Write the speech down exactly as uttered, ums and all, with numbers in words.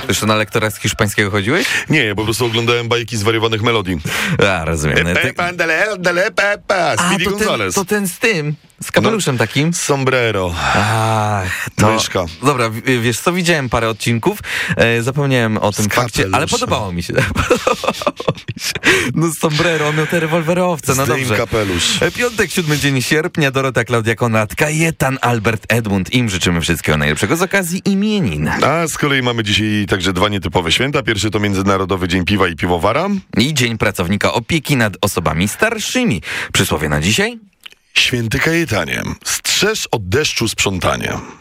Jeszcze na lektora z hiszpańskiego chodziłeś? Nie, ja po prostu oglądałem bajki zwariowanych melodii. A, rozumiem. Pepa, dele, dele, pepa, A, Speedy to ten, Gonzales. to ten z tym, z kapeluszem No. takim. Sombrero. Ach, to... Myszka. Dobra, w- wiesz co, widziałem parę odcinków, e, zapomniałem o tym Z fakcie, ale kapeluszem. podobało mi się. Podobało mi się. No sombrero, on miał te rewolwerowce, no Zdejm dobrze. kapelusz. E, Piątek, siódmy dzień sierpnia, Dorota, Klaudia Konrad, Kajetan, Albert, Edmund. Im życzymy wszystkiego najlepszego z okazji imienin. A z kolei mamy dzisiaj także dwa nietypowe święta. Pierwszy to Międzynarodowy Dzień Piwa i Piwowara. I Dzień Pracownika Opieki nad Osobami Starszymi. Przysłowie na dzisiaj? Święty Kajetanie. Strzeż od deszczu sprzątanie.